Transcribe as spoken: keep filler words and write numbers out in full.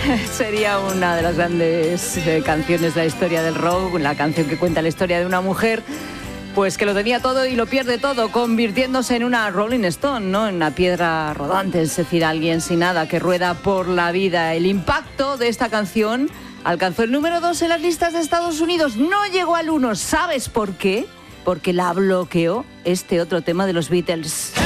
Sería una de las grandes eh, canciones de la historia del rock, la canción que cuenta la historia de una mujer pues que lo tenía todo y lo pierde todo, convirtiéndose en una Rolling Stone, ¿no? En una piedra rodante, es decir, alguien sin nada que rueda por la vida. El impacto de esta canción alcanzó el número dos en las listas de Estados Unidos, no llegó al uno. ¿Sabes por qué? Porque la bloqueó este otro tema de los Beatles.